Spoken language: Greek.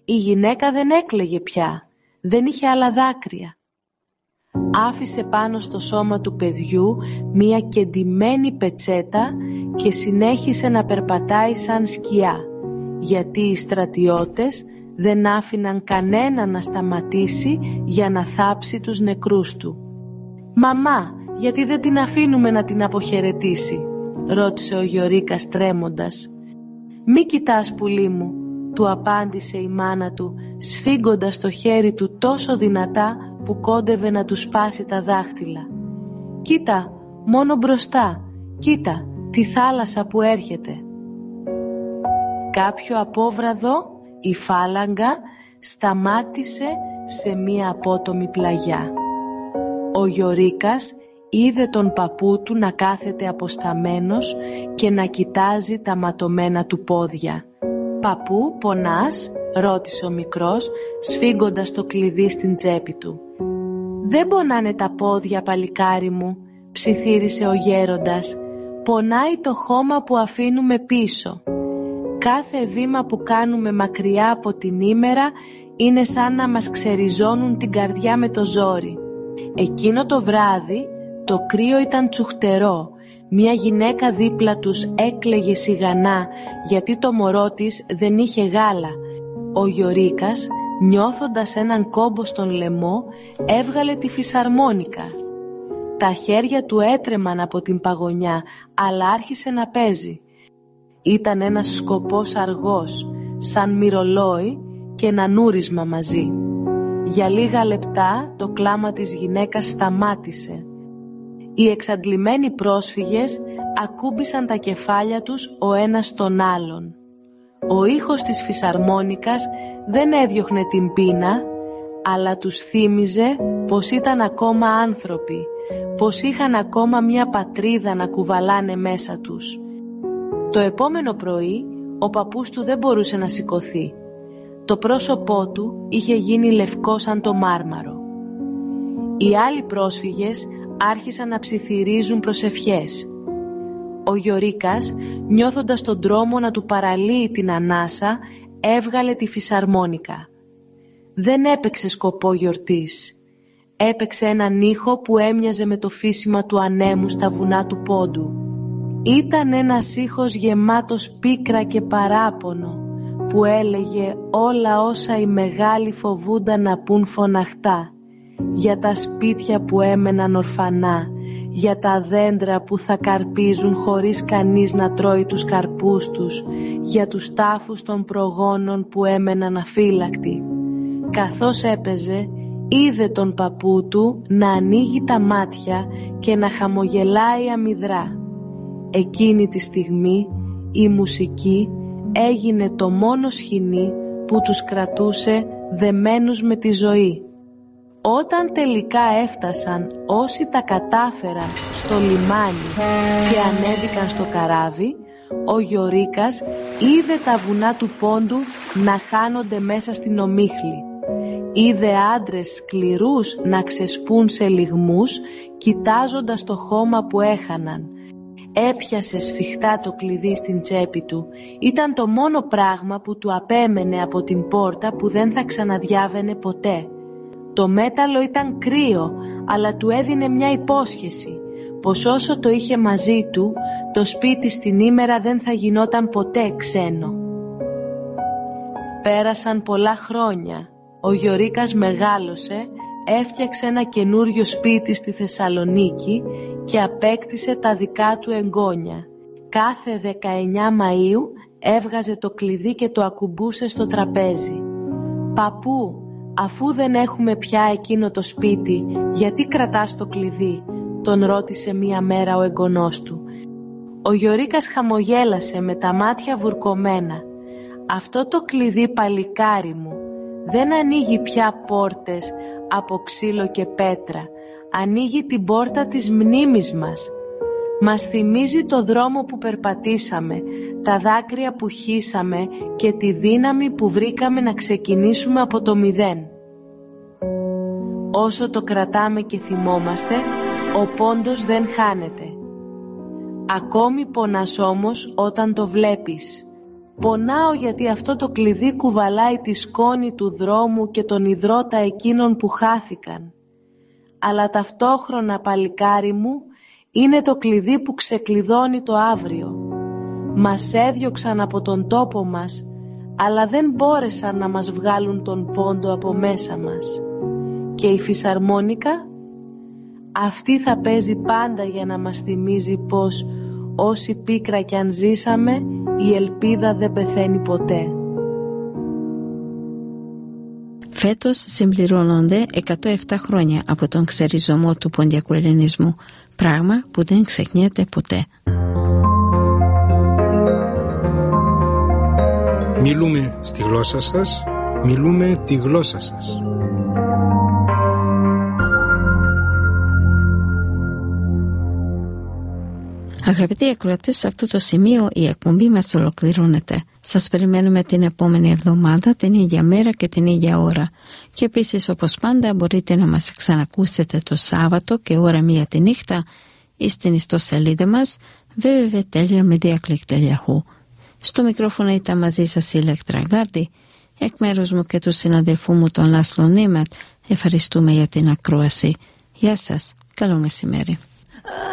Η γυναίκα δεν έκλαιγε πια, δεν είχε άλλα δάκρυα. Άφησε πάνω στο σώμα του παιδιού μία κεντημένη πετσέτα και συνέχισε να περπατάει σαν σκιά, γιατί οι στρατιώτες δεν άφηναν κανένα να σταματήσει για να θάψει τους νεκρούς του. «Μαμά, γιατί δεν την αφήνουμε να την αποχαιρετήσει?» ρώτησε ο Γιωρίκας τρέμοντας. «Μη κοιτάς, πουλί μου», του απάντησε η μάνα του, σφίγγοντας το χέρι του τόσο δυνατά που κόντευε να του σπάσει τα δάχτυλα. «Κοίτα, μόνο μπροστά, κοίτα τη θάλασσα που έρχεται». Κάποιο απόβραδο η φάλαγγα σταμάτησε σε μία απότομη πλαγιά. Ο Γιωρίκας είδε τον παππού του να κάθεται αποσταμένος και να κοιτάζει τα ματωμένα του πόδια. «Παππού, πονάς?» ρώτησε ο μικρός, σφίγγοντας το κλειδί στην τσέπη του. «Δεν πονάνε τα πόδια, παλικάρι μου», ψιθύρισε ο γέροντας. «Πονάει το χώμα που αφήνουμε πίσω. Κάθε βήμα που κάνουμε μακριά από την ήμερα είναι σαν να μας ξεριζώνουν την καρδιά με το ζόρι». Εκείνο το βράδυ το κρύο ήταν τσουχτερό. Μια γυναίκα δίπλα τους έκλαιγε σιγανά γιατί το μωρό της δεν είχε γάλα. Ο Γιωρίκας, νιώθοντας έναν κόμπο στον λαιμό, έβγαλε τη φυσαρμόνικα. Τα χέρια του έτρεμαν από την παγωνιά, αλλά άρχισε να παίζει. Ήταν ένας σκοπός αργός, σαν μυρολόι και ένα νούρισμα μαζί. Για λίγα λεπτά το κλάμα της γυναίκας σταμάτησε. Οι εξαντλημένοι πρόσφυγες ακούμπησαν τα κεφάλια τους ο ένας στον άλλον. Ο ήχος της φυσαρμόνικας δεν έδιωχνε την πείνα, αλλά τους θύμιζε πως ήταν ακόμα άνθρωποι, πως είχαν ακόμα μια πατρίδα να κουβαλάνε μέσα τους. Το επόμενο πρωί ο παππούς του δεν μπορούσε να σηκωθεί. Το πρόσωπό του είχε γίνει λευκό σαν το μάρμαρο. Οι άλλοι πρόσφυγες άρχισαν να ψιθυρίζουν προσευχές. Ο Γιωρίκας, νιώθοντας τον τρόμο να του παραλύει την ανάσα, έβγαλε τη φυσαρμόνικα. Δεν έπαιξε σκοπό γιορτής. Έπαιξε έναν ήχο που έμοιαζε με το φύσιμα του ανέμου στα βουνά του Πόντου. Ήταν ένας ήχος γεμάτος πίκρα και παράπονο, που έλεγε όλα όσα οι μεγάλοι φοβούνταν να πουν φωναχτά, για τα σπίτια που έμεναν ορφανά, για τα δέντρα που θα καρπίζουν χωρίς κανείς να τρώει τους καρπούς τους, για τους τάφους των προγόνων που έμεναν αφύλακτοι. Καθώς έπαιζε, είδε τον παππού του να ανοίγει τα μάτια και να χαμογελάει αμυδρά. Εκείνη τη στιγμή η μουσική έγινε το μόνο σχοινί που τους κρατούσε δεμένους με τη ζωή. Όταν τελικά έφτασαν όσοι τα κατάφεραν στο λιμάνι και ανέβηκαν στο καράβι, ο Γιωρίκας είδε τα βουνά του Πόντου να χάνονται μέσα στην ομίχλη. Είδε άντρες σκληρούς να ξεσπούν σε λυγμούς, κοιτάζοντας το χώμα που έχαναν. Έπιασε σφιχτά το κλειδί στην τσέπη του. Ήταν το μόνο πράγμα που του απέμενε από την πόρτα που δεν θα ξαναδιάβαινε ποτέ. Το μέταλλο ήταν κρύο, αλλά του έδινε μια υπόσχεση, πως όσο το είχε μαζί του, το σπίτι στην ήμερα δεν θα γινόταν ποτέ ξένο. Πέρασαν πολλά χρόνια. Ο Γιωρίκας μεγάλωσε, έφτιαξε ένα καινούριο σπίτι στη Θεσσαλονίκη και απέκτησε τα δικά του εγγόνια. Κάθε 19 Μαΐου έβγαζε το κλειδί και το ακουμπούσε στο τραπέζι. «Παππού, αφού δεν έχουμε πια εκείνο το σπίτι, γιατί κρατάς το κλειδί?» τον ρώτησε μία μέρα ο εγγονός του. Ο Γιωρίκας χαμογέλασε με τα μάτια βουρκωμένα. «Αυτό το κλειδί, παλικάρι μου, δεν ανοίγει πια πόρτες από ξύλο και πέτρα. Ανοίγει την πόρτα της μνήμης μας. Μας θυμίζει το δρόμο που περπατήσαμε, τα δάκρυα που χύσαμε και τη δύναμη που βρήκαμε να ξεκινήσουμε από το μηδέν. Όσο το κρατάμε και θυμόμαστε, ο πόντος δεν χάνεται. Ακόμη πονάς όμως όταν το βλέπεις. Πονάω γιατί αυτό το κλειδί κουβαλάει τη σκόνη του δρόμου και τον ιδρώτα εκείνων που χάθηκαν. Αλλά ταυτόχρονα, παλικάρι μου, είναι το κλειδί που ξεκλειδώνει το αύριο. Μας έδιωξαν από τον τόπο μας, αλλά δεν μπόρεσαν να μας βγάλουν τον πόντο από μέσα μας. Και η φυσαρμόνικα, αυτή θα παίζει πάντα για να μας θυμίζει πως όση πίκρα κι αν ζήσαμε, η ελπίδα δεν πεθαίνει ποτέ. Φέτος συμπληρώνονται 107 χρόνια από τον ξεριζωμό του ποντιακού ελληνισμού, πράγμα που δεν ξεχνιέται ποτέ. Μιλούμε στη γλώσσα σας, μιλούμε τη γλώσσα σας. Αγαπητοί ακροατές, σε αυτό το σημείο η εκπομπή μας ολοκληρώνεται. Σας περιμένουμε την επόμενη εβδομάδα, την ίδια μέρα και την ίδια ώρα. Και επίσης, όπως πάντα, μπορείτε να μας ξανακούσετε το Σάββατο και ώρα 1 τη νύχτα ή στην ιστοσελίδα μας www.mediaclick.hu. Στο μικρόφωνο ήταν μαζί σας η Ηλέκτρα Γκάρντι. Εκ μέρους μου και του συναδελφού μου τον Λάσλο Νίμετ, ευχαριστούμε για την ακρόαση. Γεια σας, καλό μεσημέρι.